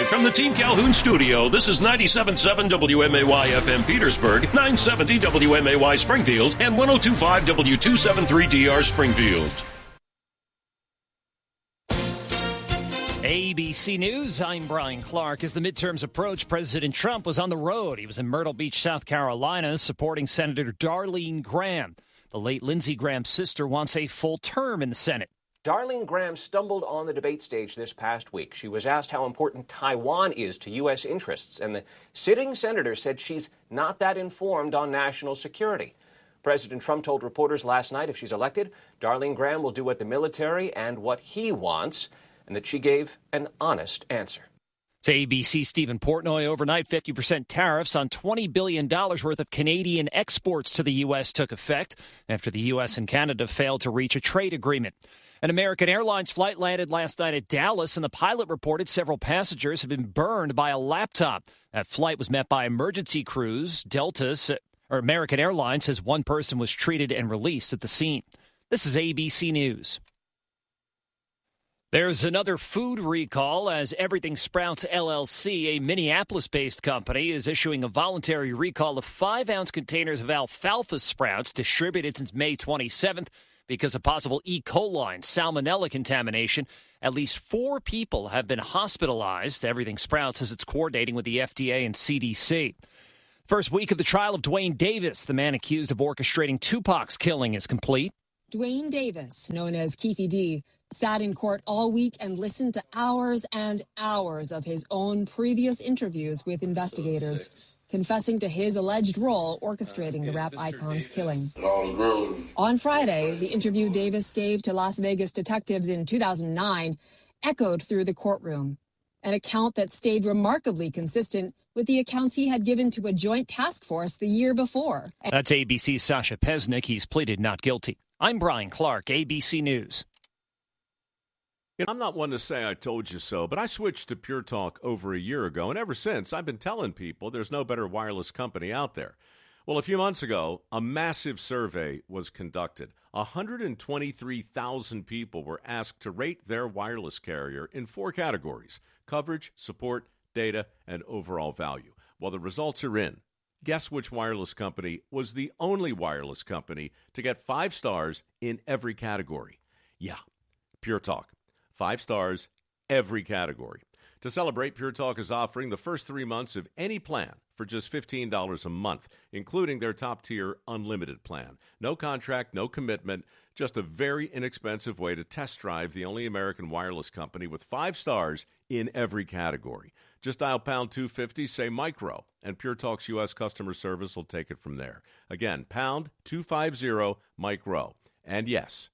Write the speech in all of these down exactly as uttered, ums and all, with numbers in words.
from the Team Calhoun studio, this is ninety-seven point seven W M A Y F M Petersburg, nine seventy W M A Y Springfield, and one oh two point five W two seventy-three D R Springfield. A B C News, I'm Brian Clark. As the midterms approach, President Trump was on the road. He was in Myrtle Beach, South Carolina, supporting Senator Darlene Graham. The late Lindsey Graham's sister wants a full term in the Senate. Darlene Graham stumbled on the debate stage this past week. She was asked how important Taiwan is to U S interests, and the sitting senator said she's not that informed on national security. President Trump told reporters last night if she's elected, Darlene Graham will do what the military and what he wants, and that she gave an honest answer. To A B C Stephen Portnoy, overnight fifty percent tariffs on twenty billion dollars worth of Canadian exports to the U S took effect after the U S and Canada failed to reach a trade agreement. An American Airlines flight landed last night at Dallas, and the pilot reported several passengers have been burned by a laptop. That flight was met by emergency crews. Delta, or American Airlines, says one person was treated and released at the scene. This is A B C News. There's another food recall as Everything Sprouts L L C, a Minneapolis-based company, is issuing a voluntary recall of five-ounce containers of alfalfa sprouts distributed since May twenty-seventh because of possible E. coli and salmonella contamination. At least four people have been hospitalized. Everything Sprouts says it's coordinating with the F D A and C D C. First week of the trial of Dwayne Davis, the man accused of orchestrating Tupac's killing, is complete. Dwayne Davis, known as Keefe D., sat in court all week and listened to hours and hours of his own previous interviews with investigators, confessing to his alleged role orchestrating the rap icon's killing. On Friday, the interview Davis gave to Las Vegas detectives in two thousand nine echoed through the courtroom, an account that stayed remarkably consistent with the accounts he had given to a joint task force the year before. That's A B C's Sasha Pesnick. He's pleaded not guilty. I'm Brian Clark, A B C News. I'm not one to say I told you so, but I switched to Pure Talk over a year ago, and ever since, I've been telling people there's no better wireless company out there. Well, a few months ago, a massive survey was conducted. one hundred twenty-three thousand people were asked to rate their wireless carrier in four categories: coverage, support, data, and overall value. Well, the results are in. Guess which wireless company was the only wireless company to get five stars in every category? Yeah, Pure Talk. Five stars, every category. To celebrate, Pure Talk is offering the first three months of any plan for just fifteen dollars a month, including their top-tier unlimited plan. No contract, no commitment, just a very inexpensive way to test drive the only American wireless company with five stars in every category. Just dial pound two fifty, say micro, and Pure Talk's U S customer service will take it from there. Again, pound two fifty, micro. And yes,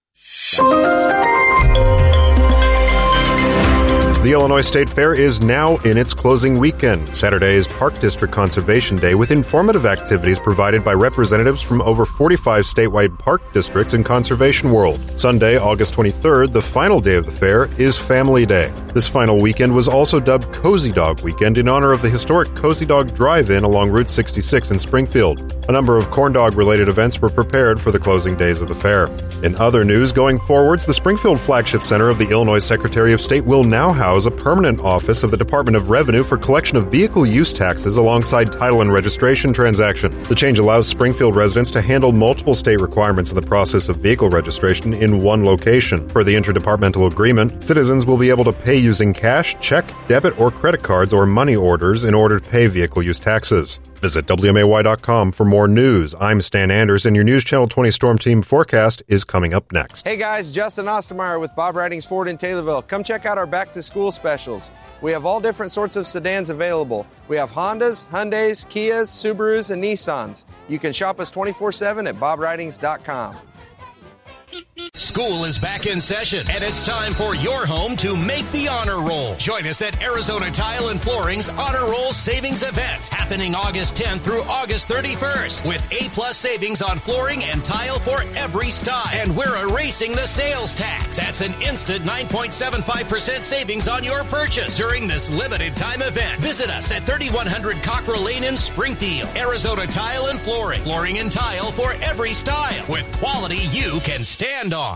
the Illinois State Fair is now in its closing weekend. Saturday is Park District Conservation Day with informative activities provided by representatives from over forty-five statewide park districts in Conservation World. Sunday, August twenty-third, the final day of the fair, is Family Day. This final weekend was also dubbed Cozy Dog Weekend in honor of the historic Cozy Dog Drive-In along Route sixty-six in Springfield. A number of corn dog-related events were prepared for the closing days of the fair. In other news, going forwards, the Springfield Flagship Center of the Illinois Secretary of State will now house a permanent office of the Department of Revenue for collection of vehicle use taxes alongside title and registration transactions. The change allows Springfield residents to handle multiple state requirements in the process of vehicle registration in one location. Per the interdepartmental agreement, citizens will be able to pay using cash, check, debit, or credit cards or money orders in order to pay vehicle use taxes. Visit W M A Y dot com for more news. I'm Stan Anders, and your News Channel twenty Storm Team forecast is coming up next. Hey guys, Justin Ostermeyer with Bob Ridings Ford in Taylorville. Come check out our back-to-school specials. We have all different sorts of sedans available. We have Hondas, Hyundais, Kias, Subarus, and Nissans. You can shop us twenty-four seven at bob ridings dot com. School is back in session, and it's time for your home to make the honor roll. Join us at Arizona Tile and Flooring's Honor Roll Savings Event, happening August tenth through August thirty-first, with A-plus savings on flooring and tile for every style. And we're erasing the sales tax. That's an instant nine point seven five percent savings on your purchase during this limited time event. Visit us at thirty-one hundred Cockrell Lane in Springfield. Arizona Tile and Flooring. Flooring and tile for every style, with quality you can stand on.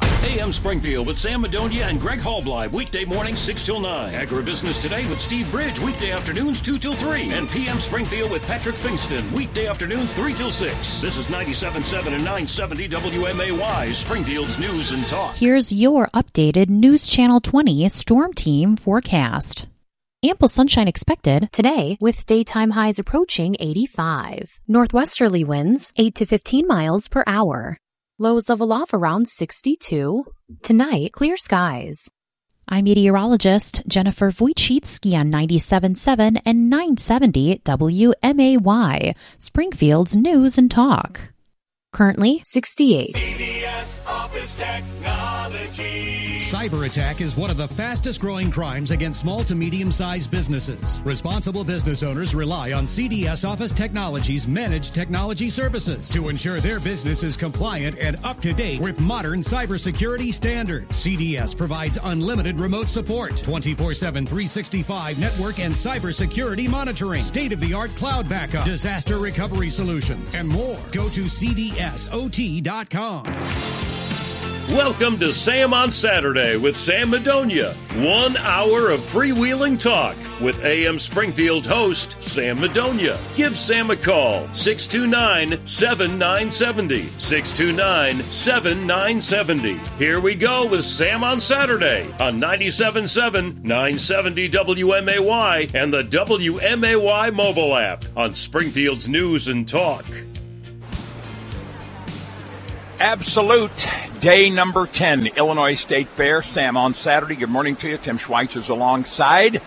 A M Springfield with Sam Madonia and Greg Hallbleib, weekday mornings six till nine. Agribusiness Today with Steve Bridge, weekday afternoons two till three. And P M Springfield with Patrick Fingston, weekday afternoons three till six. This is ninety-seven point seven and nine seventy W M A Y, Springfield's News and Talk. Here's your updated News Channel twenty Storm Team forecast. Ample sunshine expected today with daytime highs approaching eighty-five. Northwesterly winds eight to fifteen miles per hour. Lows level off around sixty-two. Tonight, clear skies. I'm meteorologist Jennifer Wojcicki on ninety-seven point seven and nine seventy W M A Y, Springfield's News and Talk. Currently sixty-eight. C D S Office Technology. Cyber attack is one of the fastest growing crimes against small to medium-sized businesses. Responsible business owners rely on C D S Office Technology's managed technology services to ensure their business is compliant and up to date with modern cybersecurity standards. C D S provides unlimited remote support, twenty-four seven, three sixty-five network and cybersecurity monitoring, state-of-the-art cloud backup, disaster recovery solutions, and more. Go to C D S O T dot com. Welcome to Sam on Saturday with Sam Madonia. One hour of freewheeling talk with A M Springfield host Sam Madonia. Give Sam a call, six two nine, seven nine seven zero, six two nine, seven nine seven zero. Here we go with Sam on Saturday on ninety-seven point seven, nine seventy W M A Y and the W M A Y mobile app on Springfield's News and Talk. Absolute day number ten, Illinois State Fair. Sam on Saturday. Good morning to you. Tim Schweitzer's alongside.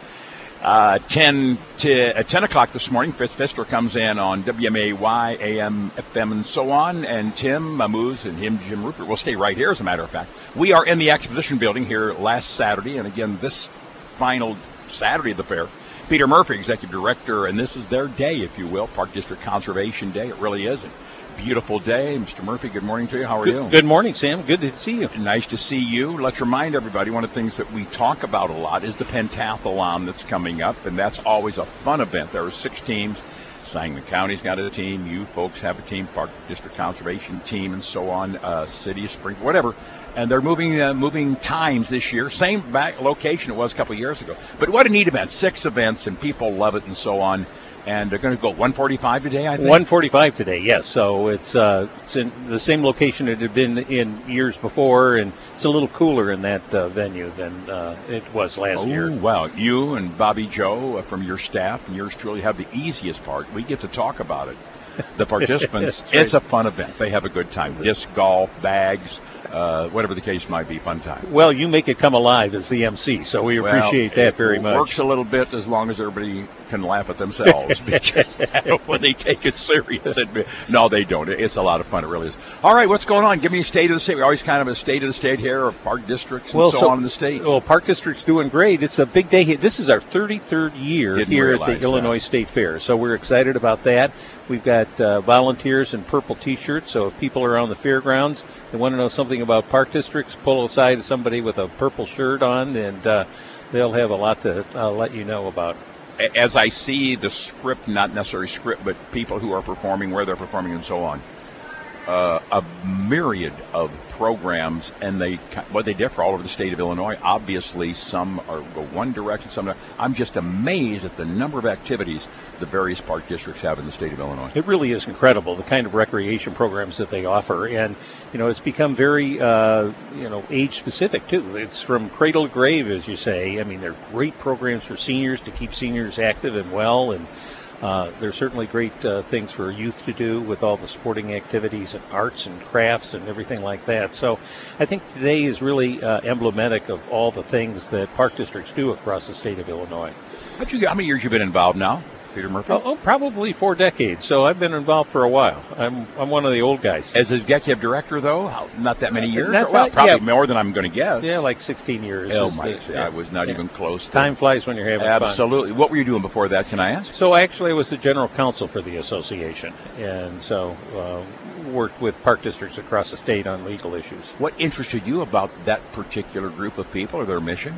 Uh, ten to uh, ten o'clock this morning. Fritz Pfister comes in on W M A Y, A M, F M, and so on. And Tim Mamuz and him, Jim Rupert, will stay right here. As a matter of fact, we are in the exposition building here last Saturday, and again this final Saturday of the fair. Peter Murphy, executive director, and this is their day, if you will, Park District Conservation Day. It really is. Beautiful day. Mister Murphy, good morning to you. How are good, you? Good morning, Sam. Good to see you. Nice to see you. Let's remind everybody, one of the things that we talk about a lot is the pentathlon that's coming up, and that's always a fun event. There are six teams. Sangamon County's got a team. You folks have a team, Park District Conservation team, and so on, uh, City of Spring, whatever. And they're moving uh, moving times this year. Same back location it was a couple of years ago. But what a neat event. Six events, and people love it and so on. And they're going to go one forty-five today, I think? one forty-five today, yes. So it's, uh, it's in the same location it had been in years before, and it's a little cooler in that uh, venue than uh, it was last oh, year. Wow. You and Bobby Joe uh, from your staff and yours truly have the easiest part. We get to talk about it. The participants, right. It's a fun event. They have a good time. Disc golf, bags, uh, whatever the case might be, fun time. Well, you make it come alive as the M C, so we well, appreciate that very much. It works a little bit as long as everybody can laugh at themselves, because when they take it serious, it, no, they don't. It's a lot of fun. It really is. All right, what's going on? Give me a state of the state. We're always kind of a state of the state here of park districts and well, so, so on in the state. Well, Park District's doing great. It's a big day here. This is our thirty-third year Didn't here at the that. Illinois State Fair, so we're excited about that. We've got uh, volunteers in purple T-shirts, so if people are on the fairgrounds, they want to know something about park districts, pull aside somebody with a purple shirt on, and uh, they'll have a lot to uh, let you know about. As I see the script, not necessarily script, but people who are performing, where they're performing, and so on, uh, a myriad of programs, and they what they differ all over the state of Illinois. Obviously, some are go one direction, some. I'm just amazed at the number of activities the various park districts have in the state of Illinois. It really is incredible, the kind of recreation programs that they offer, and you know it's become very uh, you know age specific too. It's from cradle to grave, as you say. I mean, they're great programs for seniors to keep seniors active and well, and uh, there's certainly great uh, things for youth to do with all the sporting activities and arts and crafts and everything like that. So I think today is really uh, emblematic of all the things that park districts do across the state of Illinois. How'd you, how many years you been involved now, Peter Murphy? Oh, oh, probably four decades. So I've been involved for a while. I'm I'm one of the old guys. As executive director, though, how, not that many years? Not, well, not, probably yeah. more than I'm going to guess. Yeah, like sixteen years. Oh, my, the, yeah, I was not yeah. even close. To Time flies when you're having Absolutely. fun. Absolutely. What were you doing before that, can I ask? So actually I was the general counsel for the association, and so uh, worked with park districts across the state on legal issues. What interested you about that particular group of people or their mission?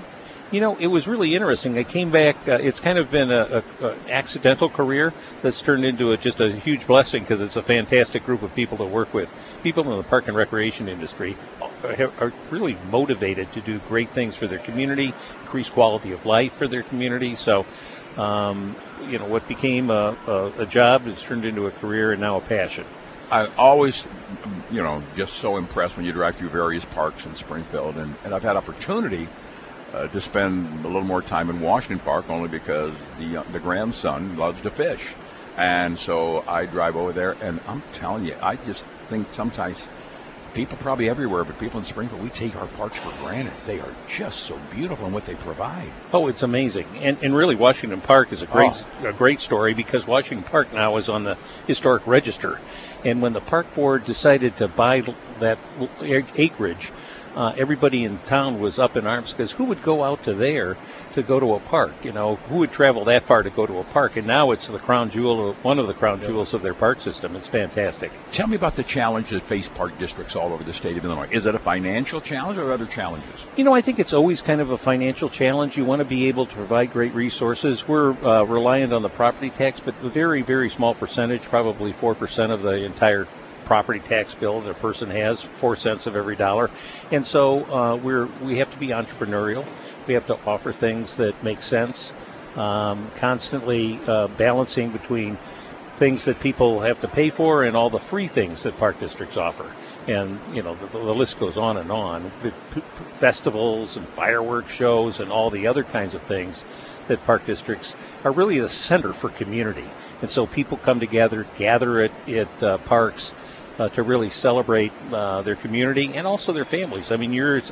You know, it was really interesting. I came back. Uh, it's kind of been a, a, a accidental career that's turned into a, just a huge blessing because it's a fantastic group of people to work with. People in the park and recreation industry are, are really motivated to do great things for their community, increase quality of life for their community. So, um, you know, what became a, a, a job has turned into a career and now a passion. I always, you know, just so impressed when you drive through various parks in Springfield, and, and I've had opportunity Uh, to spend a little more time in Washington Park only because the uh, the grandson loves to fish. And so I drive over there, and I'm telling you, I just think sometimes people probably everywhere, but people in Springfield, we take our parks for granted. They are just so beautiful in what they provide. Oh, it's amazing. And and really, Washington Park is a great Oh. a great story because Washington Park now is on the historic register. And when the park board decided to buy that acreage, Uh, everybody in town was up in arms because who would go out to there to go to a park? You know, who would travel that far to go to a park? And now it's the crown jewel, one of the crown jewels of their park system. It's fantastic. Tell me about the challenge that face park districts all over the state of Illinois. Is it a financial challenge or other challenges? You know, I think it's always kind of a financial challenge. You want to be able to provide great resources. We're uh, reliant on the property tax, but a very, very small percentage, probably four percent of the entire property tax bill that a person has, four cents of every dollar. And so uh, we're we have to be entrepreneurial. We have to offer things that make sense, um, constantly uh, balancing between things that people have to pay for and all the free things that park districts offer. And, you know, the, the list goes on and on. With p- p- festivals and fireworks shows and all the other kinds of things that park districts are really the center for community. And so people come together, gather at, at uh, parks, Uh, to really celebrate uh, their community and also their families. I mean, you're